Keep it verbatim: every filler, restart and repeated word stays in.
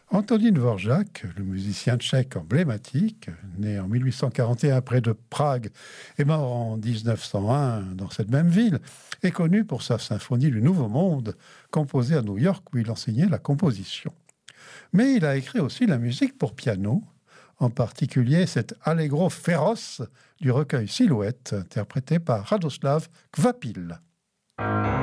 Antonín Dvořák, le musicien tchèque emblématique, né en mille huit cent quarante et un près de Prague et mort en dix-neuf cent un dans cette même ville, est connu pour sa symphonie du Nouveau Monde, composée à New York où il enseignait la composition. Mais il a écrit aussi la musique pour piano, en particulier cet allegro féroce du recueil Silhouette, interprété par Radoslav Kvapil.